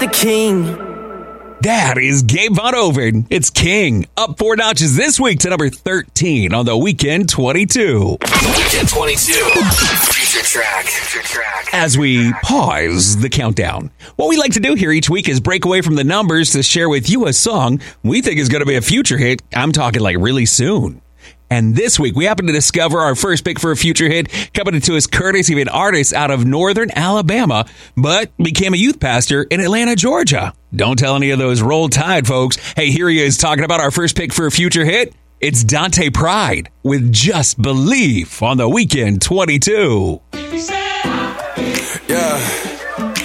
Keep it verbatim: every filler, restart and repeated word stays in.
The King. That is Gabe Von Oven. It's King. Up four notches this week to number thirteen on the Weekend twenty-two. Weekend twenty-two. Future track. Future track. As we pause the countdown, what we like to do here each week is break away from the numbers to share with you a song we think is going to be a future hit. I'm talking like really soon. And this week, we happen to discover our first pick for a future hit coming to us courtesy of an artist out of northern Alabama, but became a youth pastor in Atlanta, Georgia. Don't tell any of those Roll Tide folks. Hey, here he is talking about our first pick for a future hit. It's Dante Pride with Just Believe on the Weekend twenty-two. Yeah.